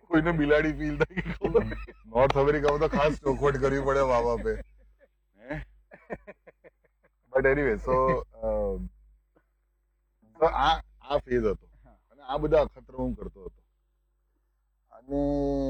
કોઈને બિલાડી ફીલ થાય કે ખબર નોર્થ અમેરિકામાં તો ખાસ ચોખવટ કરવી પડે મા બાપે. બટ એનીવે સો આ ફેઝ હતો અને આ બધા અખતરો હું કરતો હતો. અને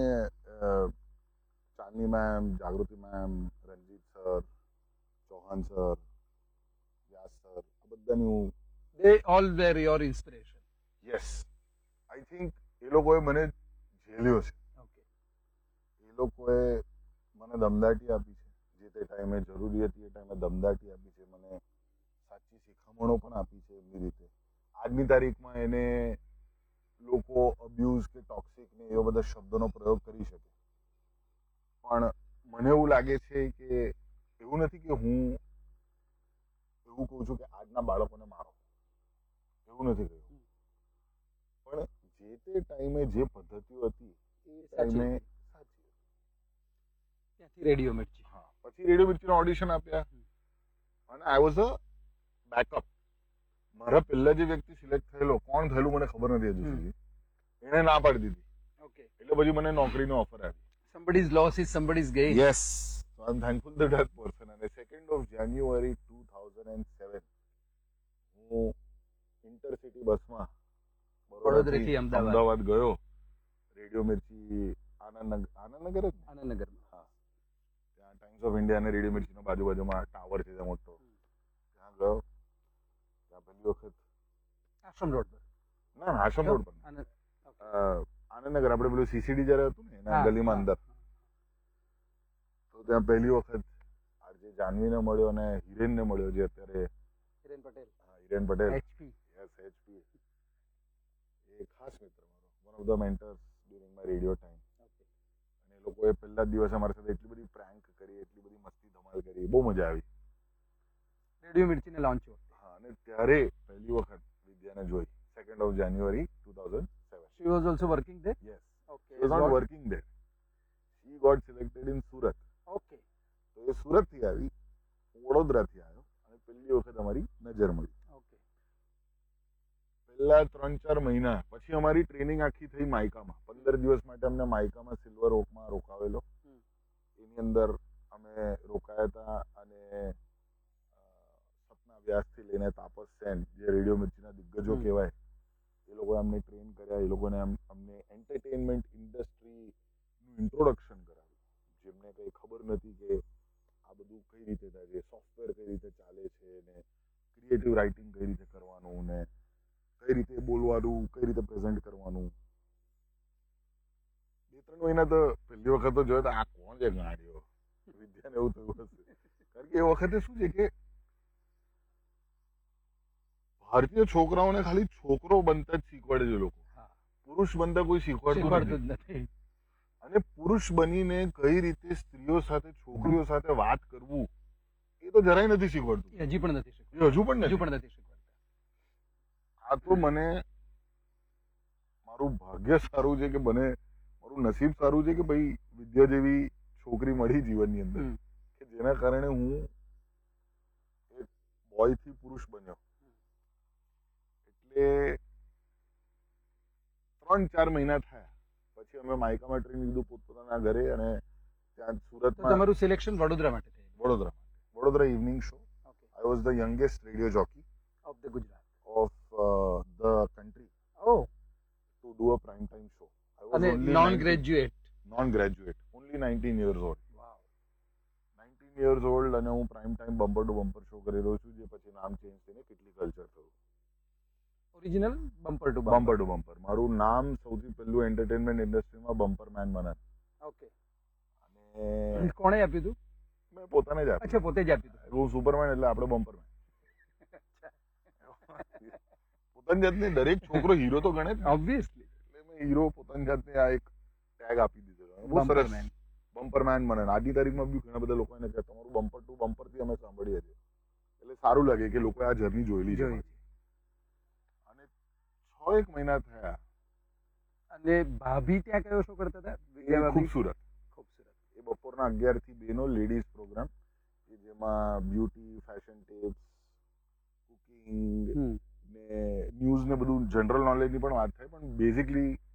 ચાંદની મેમ, જાગૃતિ ma'am, Ranjit sir, Chauhan sir, વ્યાસ સર, આ બધાની હું They all were your inspiration. Yes I think એ લોકોએ મને ઝેલ્યો છે. Okay. એ લોકોએ મને દમદાટી આપી છે. જે તે ટાઈમે જરૂરી હતી એ ટાઈમે દમદાટી આપી છે. મને સાચી શિખામણો પણ આપી છે એમની રીતે. આજની તારીખમાં એને લોકો અબ્યુઝ કે ટોક્સિક ને એવા બધા શબ્દોનો પ્રયોગ કરી શકે, પણ મને એવું લાગે છે કે એવું નથી કે હું એવું કહું છું કે આજના બાળકોને મારો, એવું નથી કહ્યું, પણ જે તે ટાઈમે જે પદ્ધતિઓ હતી એ ટાઈમે સાચી હતી. ત્યાંથી રેડિયો મિર્ચી. હા, પછી રેડિયો મિર્ચીનો ઓડિશન આપ્યા અને આઈ વોઝ અ બેકઅપ. મારા પહેલા જે વ્યક્તિ સિલેક્ટ થયેલો, કોણ થયેલું મને ખબર નથી હજુ સુધી, એને ના પાડી દીધી. Okay. એટલે પછી મને નોકરીનો ઓફર આવ્યો. Somebody's loss is somebody's gain. Yes, so I M thankful two that person. અને 2nd of January 2007 હું ઇન્ટરસિટી બસમાં વડોદરાથી અમદાવાદ ગયો. રેડિયો મિર્ચી આનંદનગર જ ને? આનંદનગરમાં. હા, ત્યાં ટાઈમ્સ ઓફ ઇન્ડિયા અને રેડિયો મિર્ચીનો બાજુમાં ટાવર છે મોટો, ત્યાં ગયો. ત્યાં પહેલી વખત આશ્રમ રોડ પર. ના આશ્રમ રોડ પર આનંદનગર, આપણે પેલું સીસીડી જ્યારે હતું ને એના ગલીમાં અંદર, તો ત્યાં પહેલી વખત આરજે જાનવીને મળ્યો અને હિરેનને મળ્યો, જે અત્યારે Hiren Patel. Hiren Patel. HP. Yes, HP. એ ખાસ મિત્ર મારો, one of the mentors during my radio time. અને એ લોકોએ પહેલા જ દિવસે અમારી સાથે એટલી બધી પ્રેન્ક કરી, એટલી બધી મસ્તી ધમાલ કરી, બહુ મજા આવી. રેડિયો મિર્ચીને લોન્ચ થયો. હા, અને ત્યારે પહેલી વખત વિદ્યાને જોઈ, 2nd of January 2007. She was also working there? Yes. Okay. She was not working there. She got selected in Surat. Okay. તો એ સુરતથી આવી, વડોદરાથી આવ્યો અને પહેલી વખત અમારી નજર મળી. Okay. પહેલા 3-4 મહિના પછી અમારી ટ્રેનિંગ આખી થઈ માયકામાં. 15 દિવસ માટે અમને માયકામાં સિલ્વર ઓકમાં રોકાવેલો. એની અંદર અમે રોકાયા હતા અને સપના વ્યાસથી લઈને તાપસ સેન, જે રેડિયો મિર્ચીના દિગ્ગજો કહેવાય, એ લોકોએ અમને ટ્રેન કર્યા. એ લોકોને અમને એન્ટરટેનમેન્ટ ઇન્ડસ્ટ્રીનું ઇન્ટ્રોડક્શન કરાવ્યું. જેમને કંઈ ખબર નથી કે આ બધું કઈ રીતે થાય છે, સોફ્ટવેર કઈ રીતે ચાલે છે, ને ક્રિએટિવ રાઇટિંગ કઈ રીતે કરવાનું, ને કઈ રીતે બોલવાનું, કઈ રીતે પ્રેઝન્ટ કરવાનું. 2-3 મહિના તો પહેલી વખત તો જોયો તો આ કોણ છે ગાડીઓ, વિદ્યાને એવું થયું હશે. કારણ કે એ વખતે શું છે કે ભારતીય છોકરાઓને ખાલી છોકરો બનતા જ શીખવાડે છે લોકો, પુરુષ બનતા કોઈ શીખવાડતું જ નથી. અને પુરુષ બનીને કઈ રીતે સ્ત્રીઓ સાથે, છોકરીઓ સાથે વાત કરવું, એ તો જરાય નથી શીખવાડતું. હજી પણ નથી એ હજુ પણ નથી શીખવાડતા. શીખવાડતા. આ તો મને મારું ભાગ્ય સારું છે કે મારું નસીબ સારું છે કે ભાઈ વિદ્યા જેવી છોકરી મળી જીવનની અંદર, કે જેના કારણે હું એક બોય થી પુરુષ બન્યો. એટલે 3-4 મહિના થયા પછી અમે માયકામાં ટ્રેન લીધું પોતપોતાના ઘરે, અને ત્યાં સુરતમાં તમારું સિલેક્શન વડોદરા માટે થયું? Vadodara evening show. I was the youngest radio jockey of the Gujarat, of the country oh, to do a prime time show. I was અને only non graduate, only 19 years old. wow. 19 years old અને હું prime time bumper to bumper show કરી રહ્યો છું, જે પછી નામ change થઈને કેટલી કલ્ચર થયું. Original bumper to bumper to bumper. મારું નામ સૌથી પહેલું એન્ટરટેનમેન્ટ ઇન્ડસ્ટ્રીમાં બમ્પર મેન મને. ઓકે. અને કોણે આપ્યું હતું? મેં પોતાને જ આપ્યું. અચ્છા, પોતે જ આપ્યું હતું. હું સુપરમેન એટલે આપણે બમ્પર મેન. પોતાની જાતને દરેક છોકરો હીરો તો ગણે જ, ઓબ્વિયસલી. એટલે મેં હીરો પોતાની જાતને આ એક ટેગ આપી દીધો. બહુ સરસ બમ્પર મેન મને. આજની તારીખમાં બી ઘણા બધા લોકો એને કહે તમારું બમ્પર ટુ બમ્પર થી અમે સાંભળીએ છીએ, એટલે સારું લાગે કે લોકોએ આ જર્ની જોયેલી છે. અને 6-1 મહિના થયા. અને ભાભી ત્યાં કયો શો કરતા હતા? ખૂબસૂરત. એ બપોરના 11 થી 2 નો લેડીઝ પ્રોગ્રામ, કે જેમાં બ્યુટી, ફેશન ટિપ્સ, કુકિંગ ને ન્યૂઝ ને બધું જનરલ નોલેજની પણ વાત થાય, પણ બેઝિકલી